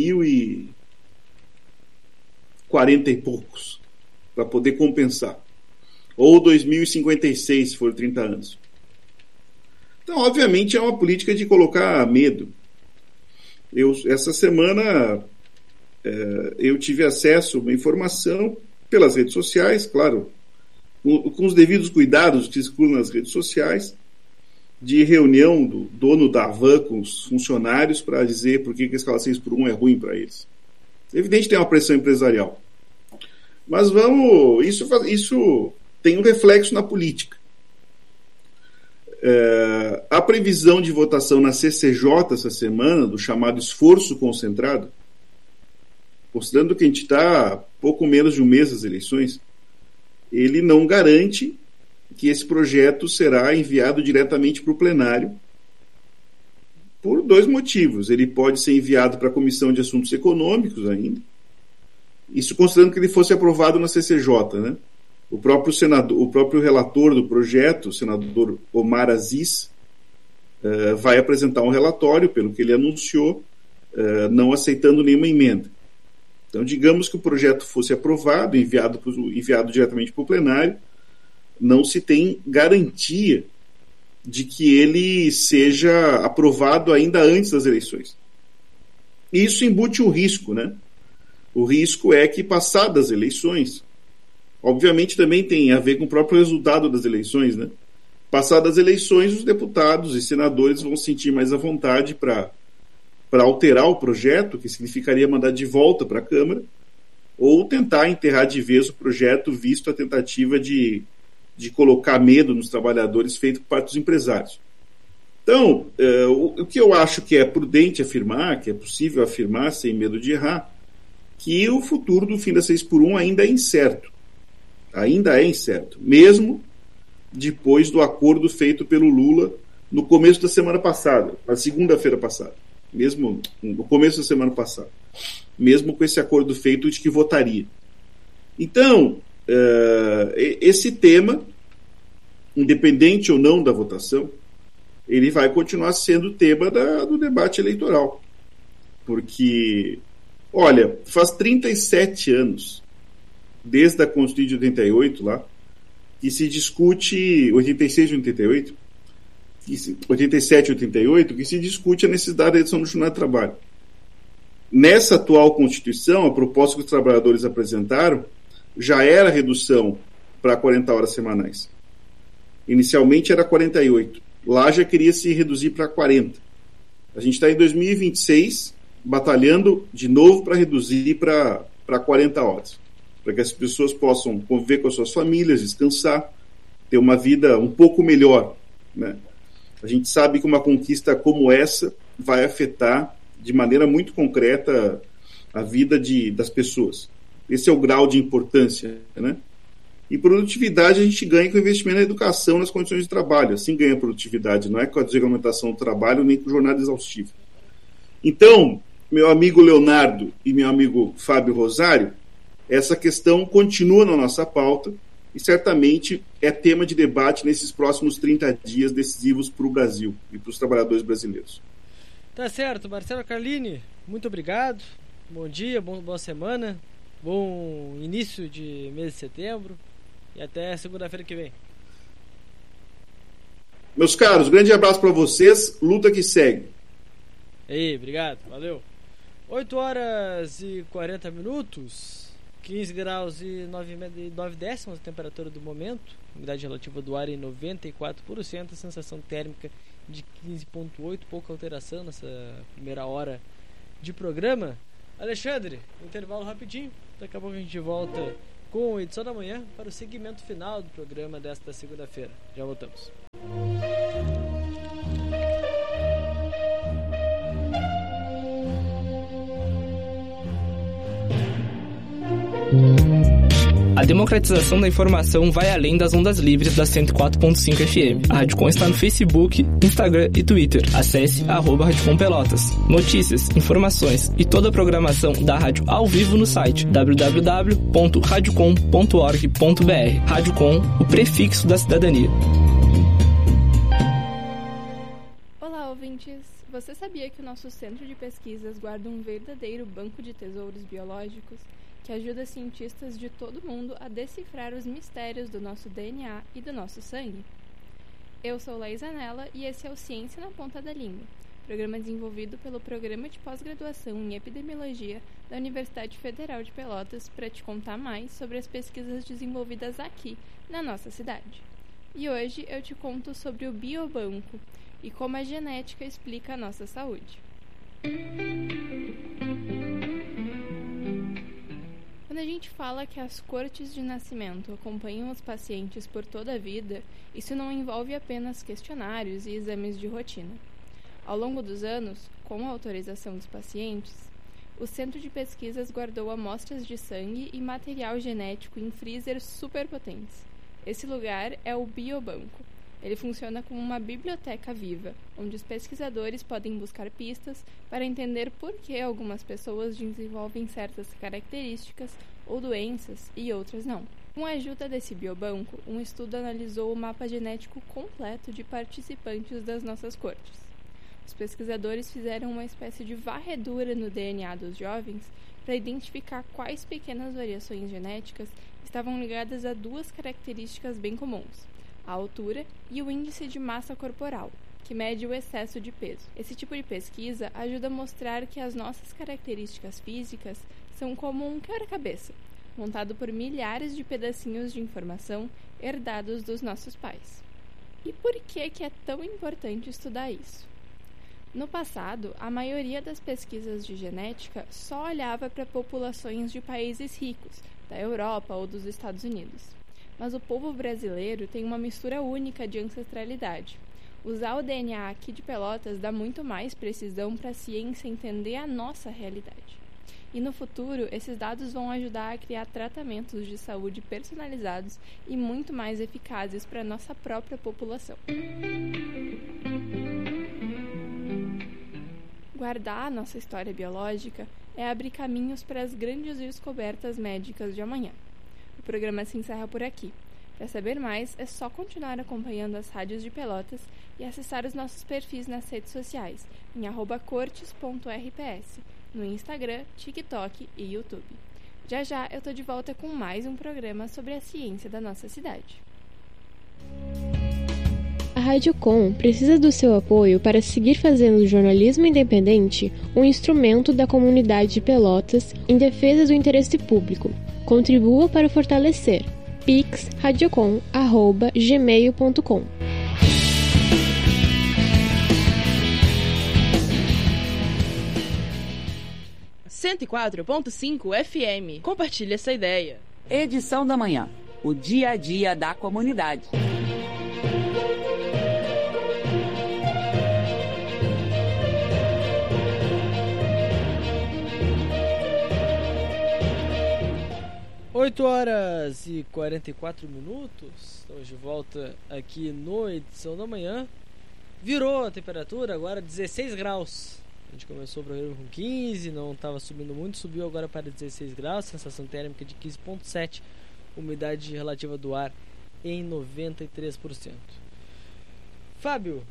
2040 e poucos, para poder compensar. Ou 2056, se for 30 anos. Então, obviamente, é uma política de colocar medo. Essa semana, eu tive acesso a uma informação pelas redes sociais, claro, com os devidos cuidados que circulam nas redes sociais, de reunião do dono da Havan com os funcionários para dizer por que a escala 6x1 é ruim para eles. Evidente que tem uma pressão empresarial. Mas isso tem um reflexo na política. A previsão de votação na CCJ essa semana, do chamado esforço concentrado, considerando que a gente está pouco menos de um mês das eleições, ele não garante que esse projeto será enviado diretamente para o plenário por dois motivos. Ele pode ser enviado para a Comissão de Assuntos Econômicos ainda, isso considerando que ele fosse aprovado na CCJ, né? O próprio relator do projeto, o senador Omar Aziz, vai apresentar um relatório, pelo que ele anunciou, não aceitando nenhuma emenda. Então, digamos que o projeto fosse aprovado, enviado diretamente para o plenário, não se tem garantia de que ele seja aprovado ainda antes das eleições. E isso embute um risco, né? O risco é que, passadas as eleições, obviamente também tem a ver com o próprio resultado das eleições, né? Passadas as eleições, os deputados e senadores vão se sentir mais à vontade para alterar o projeto, que significaria mandar de volta para a Câmara, ou tentar enterrar de vez o projeto, visto a tentativa de colocar medo nos trabalhadores feito por parte dos empresários. Então, o que eu acho que é prudente afirmar, que é possível afirmar sem medo de errar, que o futuro do fim da 6x1 ainda é incerto. Ainda é incerto, mesmo depois do acordo feito pelo Lula no começo da semana passada, na segunda-feira passada, mesmo no começo da semana passada, mesmo com esse acordo feito de que votaria. Então, esse tema, independente ou não da votação, ele vai continuar sendo tema do debate eleitoral. Porque, olha, faz 37 anos, desde a Constituição de 88 lá, que se discute, 86 e 88, 87 e 88, que se discute a necessidade da redução do jornal de trabalho. Nessa atual Constituição, a proposta que os trabalhadores apresentaram já era redução para 40 horas semanais. Inicialmente era 48. Lá já queria se reduzir para 40. A gente está em 2026 batalhando de novo para reduzir para 40 horas. Para que as pessoas possam conviver com as suas famílias, descansar, ter uma vida um pouco melhor, né? A gente sabe que uma conquista como essa vai afetar de maneira muito concreta a vida das pessoas. Esse é o grau de importância, né? E produtividade a gente ganha com investimento na educação, nas condições de trabalho. Assim ganha produtividade, não é com a desregulamentação do trabalho nem com jornada exaustiva. Então, meu amigo Leonardo e meu amigo Fábio Rosário, essa questão continua na nossa pauta e certamente é tema de debate nesses próximos 30 dias decisivos para o Brasil e para os trabalhadores brasileiros. Tá certo, Marcelo Carlini, muito obrigado. Bom dia, boa semana, bom início de mês de setembro e até segunda-feira que vem. Meus caros, grande abraço para vocês, luta que segue. Aí, obrigado, valeu. 8 horas e 40 minutos. 15 graus e 9 décimos a temperatura do momento, umidade relativa do ar em 94%, a sensação térmica de 15,8, pouca alteração nessa primeira hora de programa. Alexandre, intervalo rapidinho, daqui a pouco a gente volta com a edição da manhã para o segmento final do programa desta segunda-feira. Já voltamos. A democratização da informação vai além das ondas livres da 104.5 FM. A Rádio Com está no Facebook, Instagram e Twitter. Acesse @Rádio Com Pelotas. Notícias, informações e toda a programação da rádio ao vivo no site www.radiocom.org.br. Rádio Com, o prefixo da cidadania. Olá, ouvintes! Você sabia que o nosso centro de pesquisas guarda um verdadeiro banco de tesouros biológicos que ajuda cientistas de todo o mundo a decifrar os mistérios do nosso DNA e do nosso sangue? Eu sou Laís Anella e esse é o Ciência na Ponta da Língua, programa desenvolvido pelo Programa de Pós-Graduação em Epidemiologia da Universidade Federal de Pelotas para te contar mais sobre as pesquisas desenvolvidas aqui, na nossa cidade. E hoje eu te conto sobre o biobanco e como a genética explica a nossa saúde. Quando a gente fala que as cortes de nascimento acompanham os pacientes por toda a vida, isso não envolve apenas questionários e exames de rotina. Ao longo dos anos, com a autorização dos pacientes, o Centro de Pesquisas guardou amostras de sangue e material genético em freezers superpotentes. Esse lugar é o biobanco. Ele funciona como uma biblioteca viva, onde os pesquisadores podem buscar pistas para entender por que algumas pessoas desenvolvem certas características ou doenças e outras não. Com a ajuda desse biobanco, um estudo analisou o mapa genético completo de participantes das nossas cortes. Os pesquisadores fizeram uma espécie de varredura no DNA dos jovens para identificar quais pequenas variações genéticas estavam ligadas a duas características bem comuns: a altura e o índice de massa corporal, que mede o excesso de peso. Esse tipo de pesquisa ajuda a mostrar que as nossas características físicas são como um quebra-cabeça, montado por milhares de pedacinhos de informação herdados dos nossos pais. E por que é tão importante estudar isso? No passado, a maioria das pesquisas de genética só olhava para populações de países ricos, da Europa ou dos Estados Unidos. Mas o povo brasileiro tem uma mistura única de ancestralidade. Usar o DNA aqui de Pelotas dá muito mais precisão para a ciência entender a nossa realidade. E no futuro, esses dados vão ajudar a criar tratamentos de saúde personalizados e muito mais eficazes para a nossa própria população. Guardar a nossa história biológica é abrir caminhos para as grandes descobertas médicas de amanhã. O programa se encerra por aqui. Para saber mais, é só continuar acompanhando as rádios de Pelotas e acessar os nossos perfis nas redes sociais, em @cortes.rps, no Instagram, TikTok e YouTube. Já já eu tô de volta com mais um programa sobre a ciência da nossa cidade. A Rádio Com precisa do seu apoio para seguir fazendo o jornalismo independente um instrumento da comunidade de Pelotas em defesa do interesse público. Contribua para fortalecer. pix.radiocom@gmail.com 104.5 FM. Compartilhe essa ideia. Edição da manhã. O dia a dia da comunidade. Oito horas e 44 minutos. Estamos de volta aqui no Edição da Manhã. Virou a temperatura, agora 16 graus. A gente começou o programa com 15, não estava subindo muito, subiu agora para 16 graus, sensação térmica de 15,7, umidade relativa do ar em 93%. Fábio,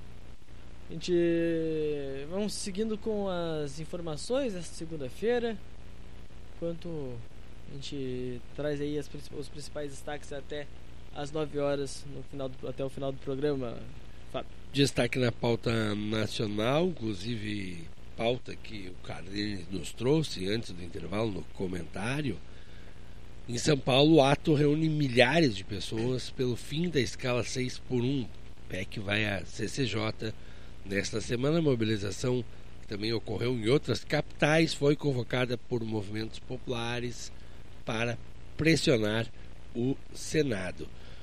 vamos seguindo com as informações desta segunda-feira, enquanto a gente traz aí os principais destaques até às 9 horas, até o final do programa, Fábio. Destaque na pauta nacional, inclusive pauta que o Carlinhos nos trouxe antes do intervalo no comentário. Em São Paulo, o ato reúne milhares de pessoas pelo fim da escala 6x1. PEC vai à CCJ. Nesta semana, a mobilização, que também ocorreu em outras capitais, foi convocada por movimentos populares para pressionar o Senado.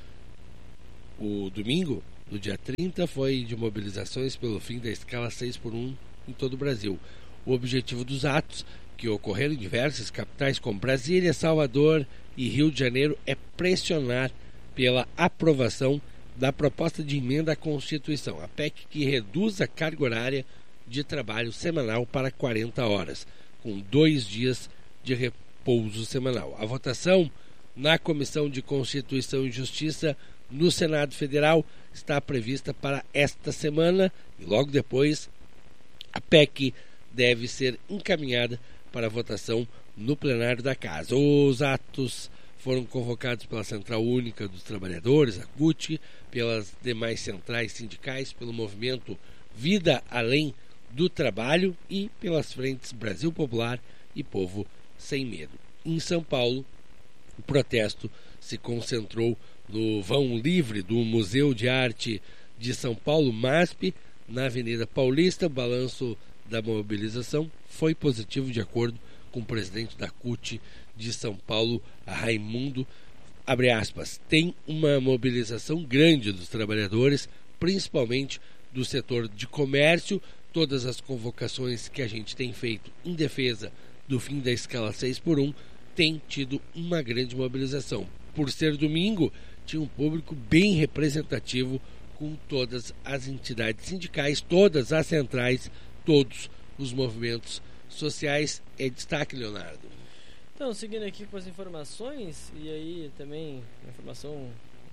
O domingo, no dia 30, foi de mobilizações pelo fim da escala 6x1 em todo o Brasil. O objetivo dos atos, que ocorreram em diversas capitais como Brasília, Salvador e Rio de Janeiro, é pressionar pela aprovação da proposta de emenda à Constituição, a PEC que reduz a carga horária de trabalho semanal para 40 horas, com 2 dias de repouso semanal. A votação na Comissão de Constituição e Justiça no Senado Federal está prevista para esta semana e logo depois a PEC deve ser encaminhada para votação no plenário da Casa. Os atos foram convocados pela Central Única dos Trabalhadores, a CUT, pelas demais centrais sindicais, pelo movimento Vida Além do Trabalho e pelas frentes Brasil Popular e Povo Sem Medo. Em São Paulo, o protesto se concentrou no vão livre do Museu de Arte de São Paulo, MASP, na Avenida Paulista. O balanço da mobilização foi positivo, de acordo com o presidente da CUT de São Paulo, Raimundo, abre aspas, tem uma mobilização grande dos trabalhadores, principalmente do setor de comércio. Todas as convocações que a gente tem feito em defesa do fim da escala 6x1 tem tido uma grande mobilização. Por ser domingo, tinha um público bem representativo, com todas as entidades sindicais, todas as centrais, todos os movimentos sociais. É destaque, Leonardo. Então, seguindo aqui com as informações, e aí também a informação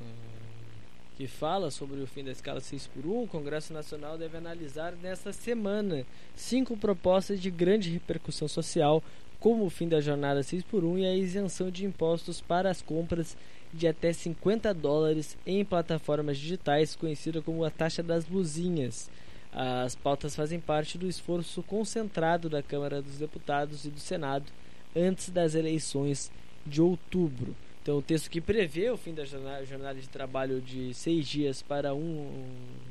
que fala sobre o fim da escala 6x1, o Congresso Nacional deve analisar nesta semana 5 propostas de grande repercussão social, como o fim da jornada 6x1 e a isenção de impostos para as compras de até $50 em plataformas digitais, conhecida como a taxa das luzinhas. As pautas fazem parte do esforço concentrado da Câmara dos Deputados e do Senado antes das eleições de outubro. Então, o texto que prevê o fim da jornada de trabalho de 6 dias para um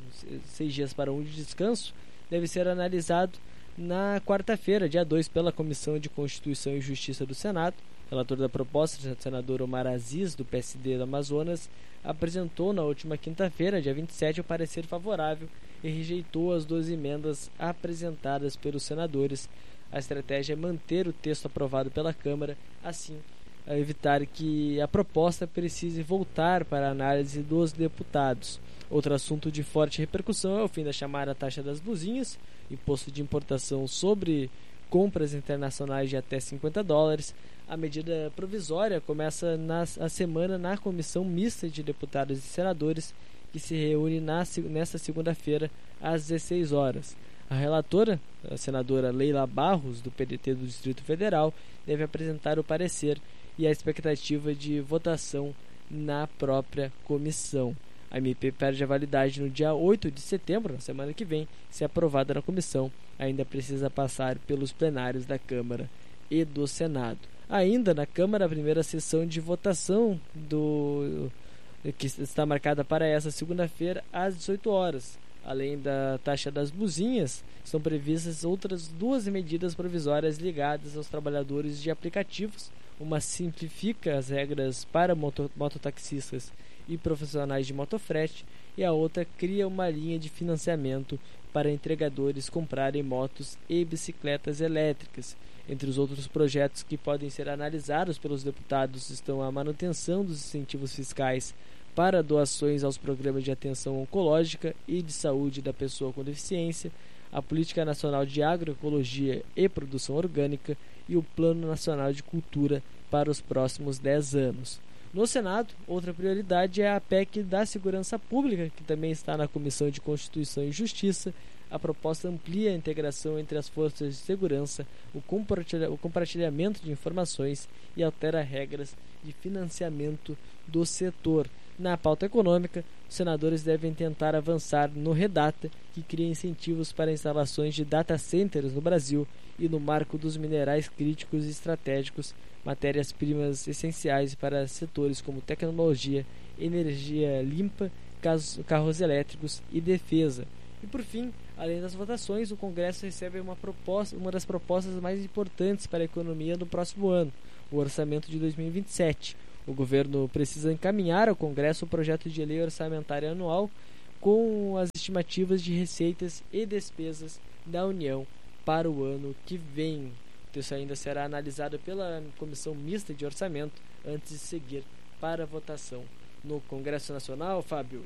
de descanso deve ser analisado na quarta-feira, dia 2, pela Comissão de Constituição e Justiça do Senado. O relator da proposta, o senador Omar Aziz, do PSD do Amazonas, apresentou na última quinta-feira, dia 27, o parecer favorável e rejeitou as 12 emendas apresentadas pelos senadores. A estratégia é manter o texto aprovado pela Câmara, assim a evitar que a proposta precise voltar para a análise dos deputados. Outro assunto de forte repercussão é o fim da chamada taxa das luzinhas, imposto de importação sobre compras internacionais de até $50. A medida provisória começa a semana na Comissão Mista de Deputados e Senadores, que se reúne nesta segunda-feira às 16 horas. A relatora, a senadora Leila Barros, do PDT do Distrito Federal, deve apresentar o parecer e a expectativa de votação na própria comissão. A MP perde a validade no dia 8 de setembro, na semana que vem. Se aprovada na comissão, ainda precisa passar pelos plenários da Câmara e do Senado. Ainda na Câmara, a primeira sessão de votação que está marcada para essa segunda-feira às 18 horas. Além da taxa das luzinhas, são previstas outras 2 medidas provisórias ligadas aos trabalhadores de aplicativos. Uma simplifica as regras para mototaxistas e profissionais de motofrete, e a outra cria uma linha de financiamento para entregadores comprarem motos e bicicletas elétricas. Entre os outros projetos que podem ser analisados pelos deputados estão a manutenção dos incentivos fiscais para doações aos programas de atenção oncológica e de saúde da pessoa com deficiência, a Política Nacional de Agroecologia e Produção Orgânica e o Plano Nacional de Cultura para os próximos 10 anos. No Senado, outra prioridade é a PEC da Segurança Pública, que também está na Comissão de Constituição e Justiça. A proposta amplia a integração entre as forças de segurança, o compartilhamento de informações e altera regras de financiamento do setor. Na pauta econômica, os senadores devem tentar avançar no REDATA, que cria incentivos para instalações de data centers no Brasil e no marco dos minerais críticos e estratégicos, matérias-primas essenciais para setores como tecnologia, energia limpa, carros elétricos e defesa. E por fim, além das votações, o Congresso recebe uma das propostas mais importantes para a economia no próximo ano, o orçamento de 2027. O governo precisa encaminhar ao Congresso o projeto de lei orçamentária anual com as estimativas de receitas e despesas da União para o ano que vem. O texto ainda será analisado pela Comissão Mista de Orçamento antes de seguir para a votação no Congresso Nacional. Fábio.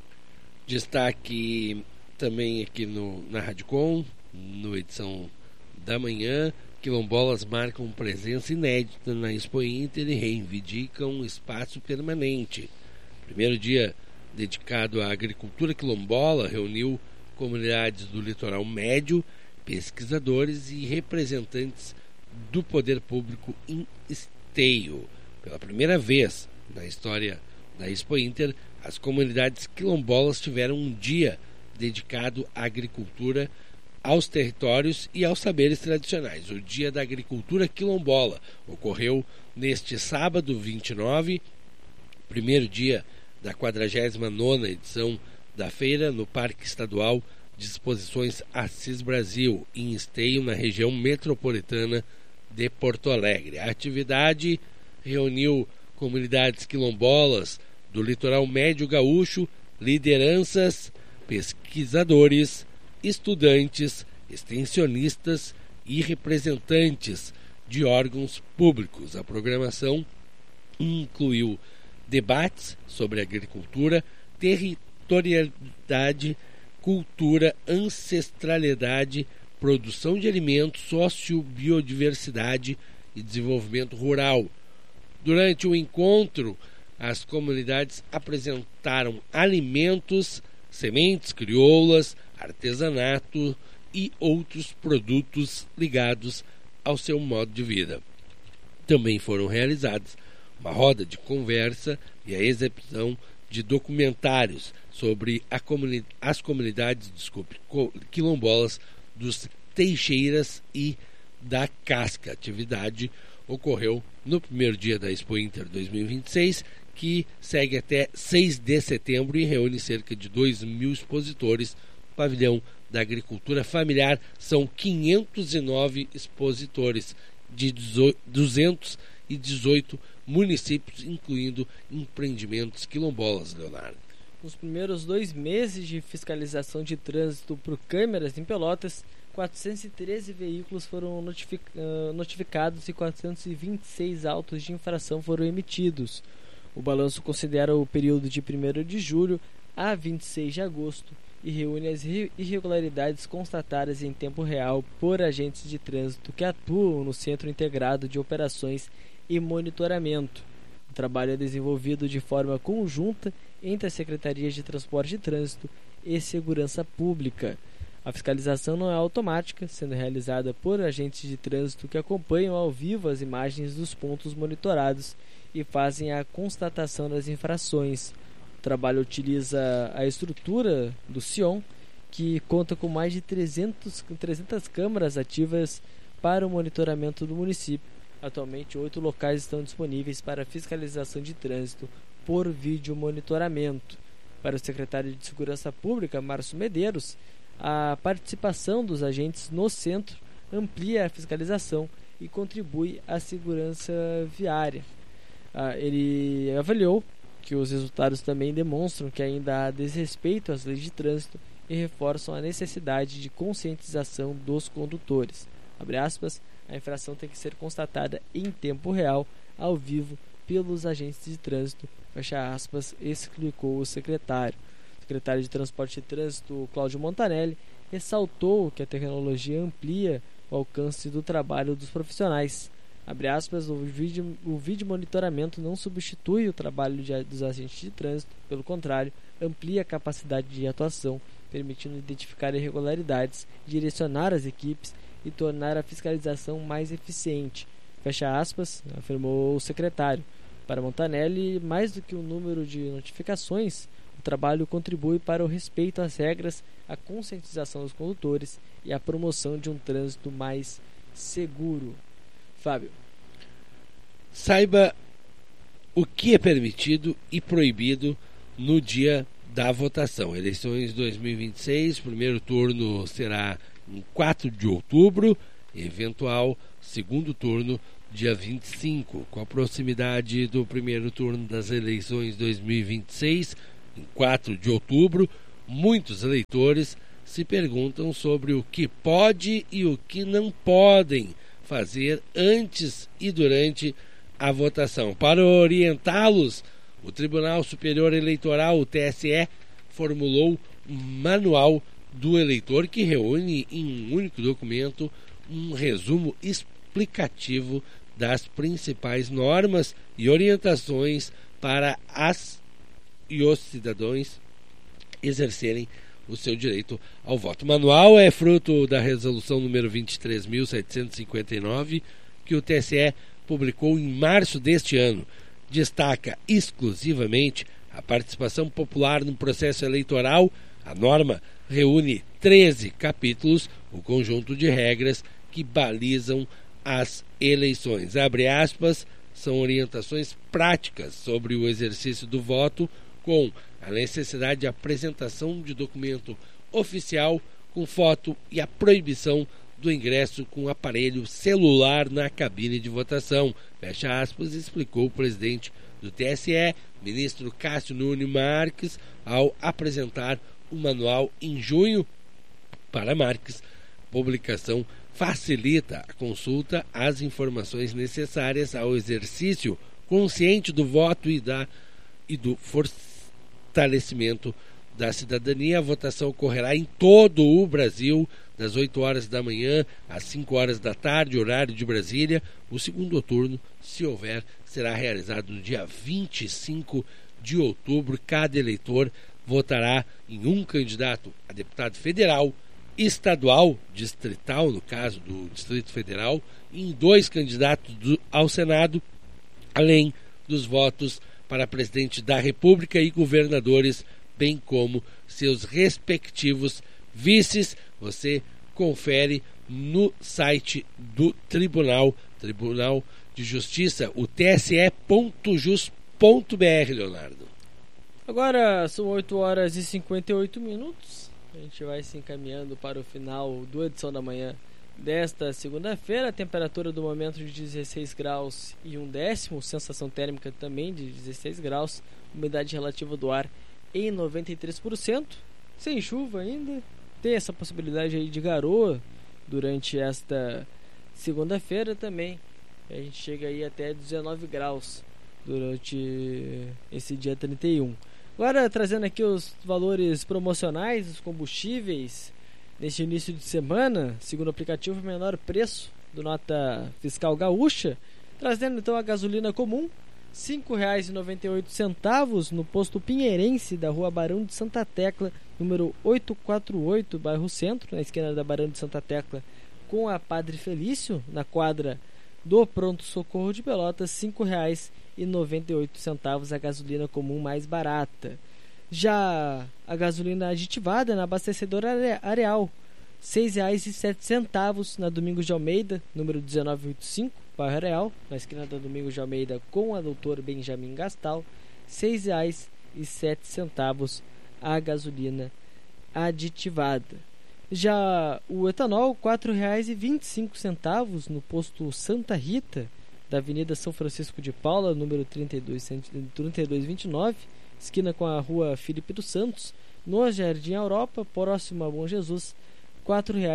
Destaque também aqui na Radicom, no edição da manhã, quilombolas marcam presença inédita na Expo Inter e reivindicam espaço permanente. Primeiro dia dedicado à agricultura quilombola reuniu comunidades do litoral médio, pesquisadores e representantes do poder público em Esteio. Pela primeira vez na história da Expo Inter, as comunidades quilombolas tiveram um dia dedicado à agricultura, aos territórios e aos saberes tradicionais. O Dia da Agricultura Quilombola ocorreu neste sábado 29, primeiro dia da 49ª edição da feira no Parque Estadual de Exposições Assis Brasil, em Esteio, na região metropolitana de Porto Alegre. A atividade reuniu comunidades quilombolas do litoral médio gaúcho, lideranças, pesquisadores, estudantes, extensionistas e representantes de órgãos públicos. A programação incluiu debates sobre agricultura, territorialidade, cultura, ancestralidade, produção de alimentos, sociobiodiversidade e desenvolvimento rural. Durante o encontro, as comunidades apresentaram alimentos, sementes crioulas, artesanato e outros produtos ligados ao seu modo de vida. Também foram realizadas uma roda de conversa e a exibição de documentários sobre as comunidades quilombolas dos Teixeiras e da Casca. A atividade ocorreu no primeiro dia da Expo Inter 2026, que segue até 6 de setembro e reúne cerca de 2.000 expositores. No pavilhão da agricultura familiar são 509 expositores de 218 municípios, incluindo empreendimentos quilombolas, Leonardo. Nos primeiros 2 meses de fiscalização de trânsito por câmeras em Pelotas, 413 veículos foram notificados e 426 autos de infração foram emitidos. O balanço considera o período de 1º de julho a 26 de agosto e reúne as irregularidades constatadas em tempo real por agentes de trânsito que atuam no Centro Integrado de Operações e Monitoramento. O trabalho é desenvolvido de forma conjunta entre as Secretarias de Transporte e Trânsito e Segurança Pública. A fiscalização não é automática, sendo realizada por agentes de trânsito que acompanham ao vivo as imagens dos pontos monitorados e fazem a constatação das infrações. O trabalho utiliza a estrutura do Sion, que conta com mais de 300 câmaras ativas para o monitoramento do município. Atualmente, 8 locais estão disponíveis para fiscalização de trânsito por vídeo monitoramento. Para o secretário de Segurança Pública, Márcio Medeiros, a participação dos agentes no centro amplia a fiscalização e contribui à segurança viária. Ele avaliou que os resultados também demonstram que ainda há desrespeito às leis de trânsito e reforçam a necessidade de conscientização dos condutores. Abre aspas, a infração tem que ser constatada em tempo real, ao vivo, pelos agentes de trânsito, fecha aspas, explicou o secretário. O secretário de Transporte e Trânsito, Cláudio Montanelli, ressaltou que a tecnologia amplia o alcance do trabalho dos profissionais. Abre aspas, o vídeo monitoramento não substitui o trabalho dos agentes de trânsito, pelo contrário, amplia a capacidade de atuação, permitindo identificar irregularidades, direcionar as equipes e tornar a fiscalização mais eficiente. Fecha aspas, afirmou o secretário. Para Montanelli, mais do que o número de notificações, o trabalho contribui para o respeito às regras, a conscientização dos condutores e a promoção de um trânsito mais seguro. Fábio. Saiba o que é permitido e proibido no dia da votação. Eleições 2026, primeiro turno será em 4 de outubro, eventual segundo turno dia 25. Com a proximidade do primeiro turno das eleições 2026, em 4 de outubro, muitos eleitores se perguntam sobre o que pode e o que não podem fazer antes e durante a votação. Para orientá-los, o Tribunal Superior Eleitoral, o TSE, formulou um manual do eleitor que reúne em um único documento um resumo explicativo das principais normas e orientações para os cidadãos exercerem o seu direito ao voto. O manual é fruto da resolução número 23.759, que o TSE publicou em março deste ano. Destaca exclusivamente a participação popular no processo eleitoral. A norma reúne 13 capítulos, o conjunto de regras que balizam as eleições. Abre aspas, são orientações práticas sobre o exercício do voto, com a necessidade de apresentação de documento oficial com foto e a proibição do ingresso com aparelho celular na cabine de votação. Fecha aspas, explicou o presidente do TSE, ministro Cássio Nunes Marques, ao apresentar o manual em junho. Para Marques, a publicação facilita a consulta às informações necessárias ao exercício consciente do voto e do fortalecimento da cidadania. A votação ocorrerá em todo o Brasil, das 8 horas da manhã às 5 horas da tarde, horário de Brasília. O segundo turno, se houver, será realizado no dia 25 de outubro. Cada eleitor votará em um candidato a deputado federal, estadual, distrital, no caso do Distrito Federal, e em 2 candidatos ao Senado, além dos votos para presidente da República e governadores, bem como seus respectivos vices. Você confere no site do Tribunal de Justiça, o tse.jus.br, Leonardo. Agora são 8 horas e 58 minutos. A gente vai se encaminhando para o final do Edição da Manhã desta segunda-feira. A temperatura do momento de 16 graus e 1/10, sensação térmica também de 16 graus, umidade relativa do ar em 93%, sem chuva ainda. Tem essa possibilidade aí de garoa durante esta segunda-feira também. A gente chega aí até 19 graus durante esse dia 31. Agora trazendo aqui os valores promocionais dos combustíveis neste início de semana, segundo o aplicativo, o menor preço do Nota Fiscal Gaúcha, trazendo então a gasolina comum, R$ 5,98 no posto Pinheirense da Rua Barão de Santa Tecla, número 848, bairro Centro, na esquina da Barão de Santa Tecla com a Padre Felício, na quadra do Pronto Socorro de Pelotas, R$ 5,98 a gasolina comum mais barata. Já a gasolina aditivada na abastecedora Areal, R$ 6,07 na Domingos de Almeida, número 1985, bairro Areal, na esquina da Domingos de Almeida com a Dr. Benjamin Gastal, R$ 6,07 a gasolina aditivada. Já o etanol, R$ 4,25 no posto Santa Rita, da Avenida São Francisco de Paula, número 3229, esquina com a Rua Filipe dos Santos, no Jardim Europa, próximo a Bom Jesus, R$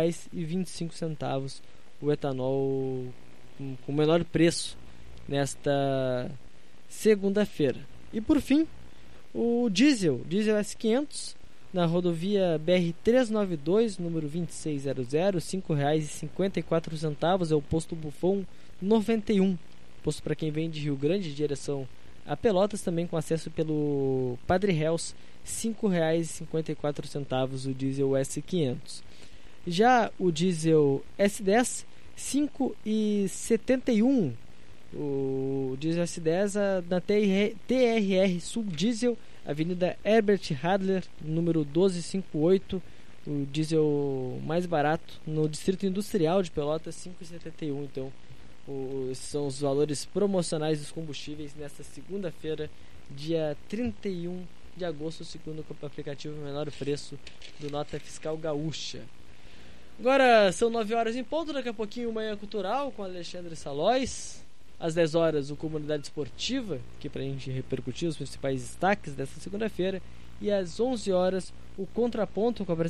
4,25 o etanol com menor preço nesta segunda-feira. E por fim, o diesel S500 na rodovia BR-392, número 2600, R$ 5,54 é o posto Bufão 91, posto para quem vem de Rio Grande em direção a Pelotas, também com acesso pelo Padre Reus, R$ 5,54 o diesel S500. Já o diesel S10, R$ 5,71 O diesel S10 na TRR Sul Diesel, Avenida Herbert Hadler, número 1258, o diesel mais barato, no Distrito Industrial de Pelotas, 5,71. Então, esses são os valores promocionais dos combustíveis nesta segunda-feira, dia 31 de agosto, segundo o aplicativo Menor Preço do Nota Fiscal Gaúcha. Agora são 9 horas em ponto, daqui a pouquinho Manhã Cultural com Alexandre Salóis. Às 10 horas, o Comunidade Esportiva, aqui para a gente repercutir os principais destaques desta segunda-feira. E às 11 horas, o Contraponto com a apresentação